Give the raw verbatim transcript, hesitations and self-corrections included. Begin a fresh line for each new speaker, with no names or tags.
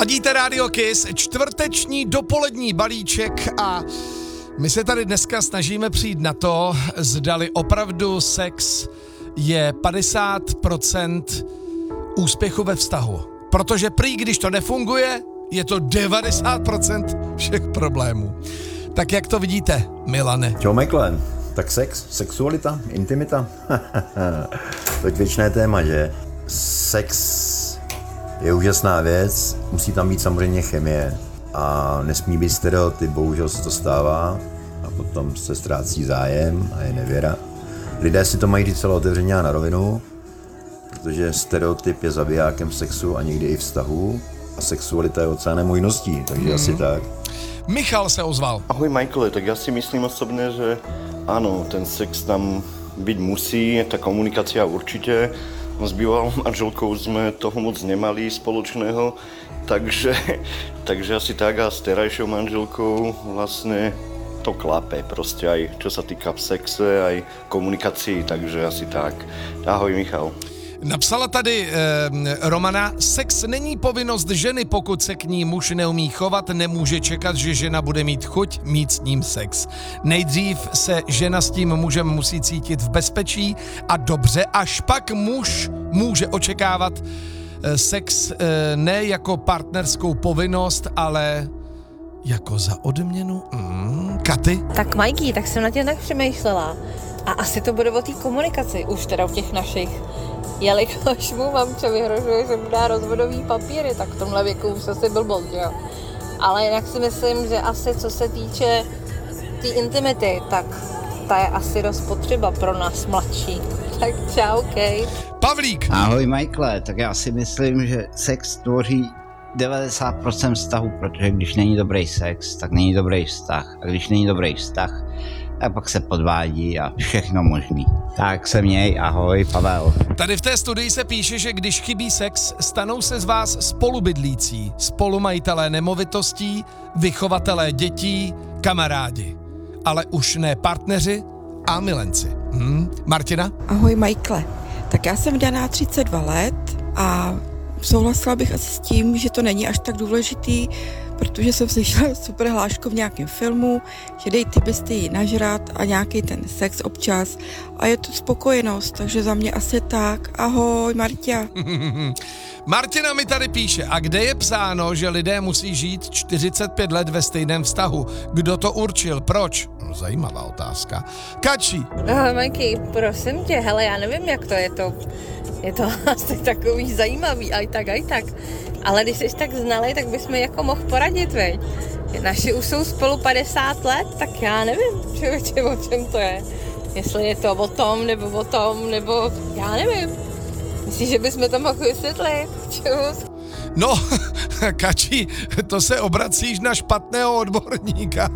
Ladíte Radio Kiss, čtvrteční dopolední balíček a my se tady dneska snažíme přijít na to, zdali opravdu sex je padesát procent úspěchu ve vztahu. Protože prý, když to nefunguje, je to devadesát procent všech problémů. Tak jak to vidíte, Milane?
Čau, Michael. Tak sex, sexualita, intimita. To je věčné téma, že? Sex je úžasná věc, musí tam být samozřejmě chemie a nesmí být stereotyp, bohužel se to stává a potom se ztrácí zájem a je nevěra. Lidé si to mají říct celé otevřeně a na rovinu, protože stereotyp je zabijákem sexu a někdy i vztahu a sexualita je oceánem možností, takže mm. asi tak.
Michal se ozval.
Ahoj Michael, tak já si myslím osobně, že ano, ten sex tam byť musí, ta komunikácia určite. S bývalou manželkou sme toho moc nemali spoločného, takže, takže asi tak a s terajšou manželkou vlastne to klape, prostě aj čo sa týka sexe, aj komunikácií, takže asi tak. Ahoj Michal.
Napsala tady eh, Romana, sex není povinnost ženy, pokud se k ní muž neumí chovat, nemůže čekat, že žena bude mít chuť mít s ním sex. Nejdřív se žena s tím mužem musí cítit v bezpečí a dobře, až pak muž může očekávat eh, sex eh, ne jako partnerskou povinnost, ale jako za odměnu. Mm, Katy?
Tak Majky, tak jsem na tě tak přemýšlela. A asi to bude o té komunikaci, už teda u těch našich. Jelikož mu mamče vyhrožuje, že mu dá rozvodový papíry, tak v tomhle věku už asi blbost, jo. Ale jinak si myslím, že asi co se týče té tý intimity, tak ta je asi dost potřeba pro nás mladší. Tak čau, Kate.
Pavlík.
Ahoj Michael, tak já si myslím, že sex tvoří devadesát procent vztahu, protože když není dobrý sex, tak není dobrý vztah. A když není dobrý vztah, tak pak se podvádí a všechno možný. Tak se měj, ahoj, Pavel.
Tady v té studii se píše, že když chybí sex, stanou se z vás spolubydlící, spolumajitelé nemovitostí, vychovatelé dětí, kamarádi. Ale už ne partneři a milenci. Hm? Martina?
Ahoj, Michael. Tak já jsem daná třicet dva let a souhlasila bych asi s tím, že to není až tak důležitý, protože jsem slyšela super hlášku v nějakém filmu, že dej ty bestii nažrat a nějaký ten sex občas a je to spokojenost, takže za mě asi tak. Ahoj, Martia.
Martina mi tady píše, a kde je psáno, že lidé musí žít čtyřicet pět let ve stejném vztahu? Kdo to určil? Proč? No, zajímavá otázka. Kači.
Ahoj, Majky, prosím tě, hele, já nevím, jak to je to. Je to asi takový zajímavý, aj tak, aj tak. Ale když jsi tak znalý, tak bys mi jako mohl poradit, veď. Naši už jsou spolu padesát let, tak já nevím, člověče, o čem to je. Jestli je to o tom, nebo o tom, nebo já nevím. Myslíš, že bychom to mohli vysvětlit? Čus.
No, Kači, to se obracíš na špatného odborníka.